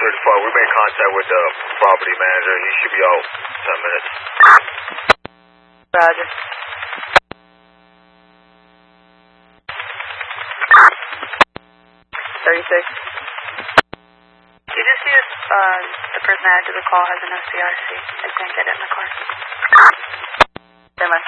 We made contact with the property manager. He should be out 10 minutes. Roger. 36. You just see if the person that answered the call has an SCRC. I can't get it in the car. Stand by.